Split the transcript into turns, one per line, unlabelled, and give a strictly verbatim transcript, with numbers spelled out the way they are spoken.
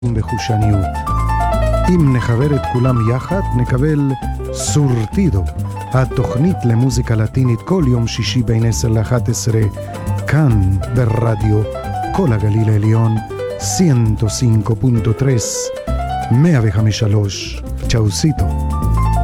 בחושניות. אם נחבר את כולם יחד, נקבל סורטידו, התוכנית למוזיקה לטינית כל יום שישי בין עשר לאחת עשרה, כאן ברדיו כל הגליל העליון, מאה וחמש נקודה שלוש, מאה וחמש נקודה שלוש. צ'אוסיטו.